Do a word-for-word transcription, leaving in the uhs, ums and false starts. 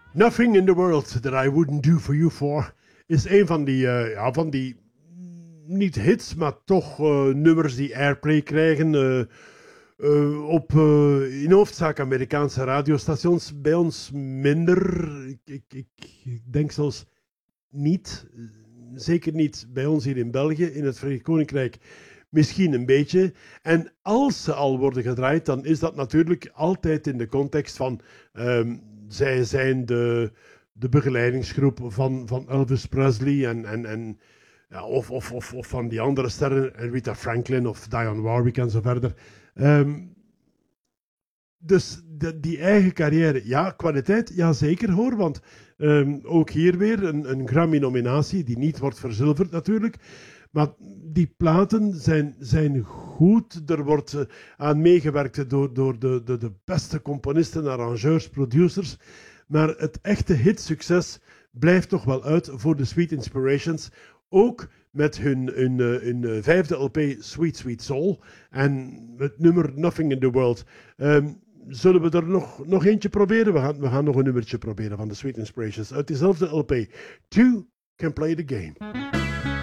Nothing in the World That I Wouldn't Do For You For is een van die, uh, ja, van die niet hits, maar toch uh, nummers die airplay krijgen uh, uh, op uh, in hoofdzaak Amerikaanse radiostations. Bij ons minder. Ik, ik, ik denk zelfs niet, zeker niet bij ons hier in België, in het Verenigd Koninkrijk. Misschien een beetje. En als ze al worden gedraaid, dan is dat natuurlijk altijd in de context van um, zij zijn de, de begeleidingsgroep van, van Elvis Presley en, en, en, ja, of, of, of, of van die andere sterren, Rita Franklin of Dionne Warwick en zo verder. Um, dus de, die eigen carrière, ja, kwaliteit, ja zeker hoor, want um, ook hier weer een, een Grammy-nominatie die niet wordt verzilverd natuurlijk. Maar die platen zijn, zijn goed. Er wordt uh, aan meegewerkt door, door de, de, de beste componisten, arrangeurs, producers. Maar het echte hitsucces blijft toch wel uit voor de Sweet Inspirations. Ook met hun, hun, hun, hun vijfde L P Sweet Sweet Soul en het nummer Nothing in the World. Um, zullen we er nog, nog eentje proberen? We gaan, we gaan nog een nummertje proberen van de Sweet Inspirations uit diezelfde L P. Two Can Play the Game.